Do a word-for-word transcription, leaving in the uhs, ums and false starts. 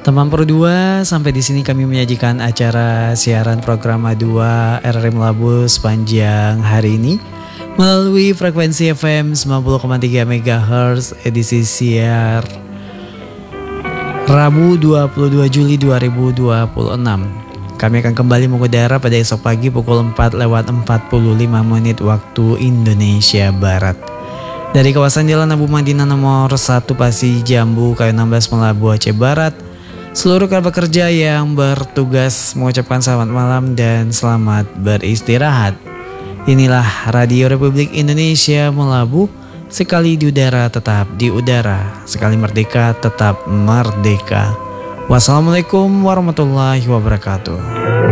Teman Pro dua, sampai di sini kami menyajikan acara siaran program A dua R R I Melabu sepanjang hari ini melalui frekuensi F M sembilan puluh koma tiga megahertz edisi siar Rabu dua puluh dua Juli dua ribu dua puluh enam. Kami akan kembali mengudara pada esok pagi pukul empat lewat empat puluh lima menit waktu Indonesia Barat. Dari kawasan Jalan Abu Madinah nomor satu Pasi Jambu Kayu enam belas Melabu Aceh Barat, seluruh kerabat kerja yang bertugas mengucapkan selamat malam dan selamat beristirahat. Inilah Radio Republik Indonesia Melabu, sekali di udara tetap di udara, sekali merdeka tetap merdeka. Wassalamualaikum warahmatullahi wabarakatuh.